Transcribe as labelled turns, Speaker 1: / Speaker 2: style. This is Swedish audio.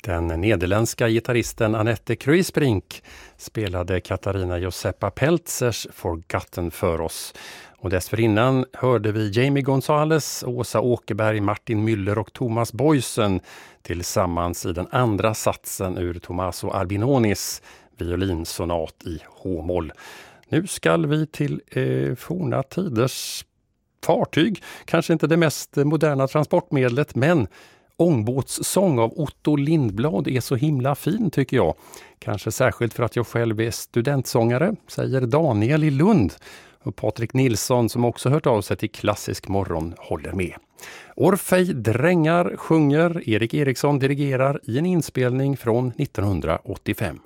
Speaker 1: Den nederländska gitarristen Annette Kruisbrink spelade Katarina Joseppa Peltzers Forgotten för oss. Och dessförinnan hörde vi Jamie Gonzales, Åsa Åkerberg, Martin Müller och Thomas Boysen tillsammans i den andra satsen ur Tommaso Albinonis violinsonat i H-moll. Nu ska vi till forna tiders fartyg. Kanske inte det mest moderna transportmedlet, men ångbåtssång av Otto Lindblad är så himla fin tycker jag. Kanske särskilt för att jag själv är studentsångare, säger Daniel i Lund. Och Patrik Nilsson som också hört av sig till Klassisk morgon håller med. Orfej Drängar sjunger, Erik Eriksson dirigerar i en inspelning från 1985.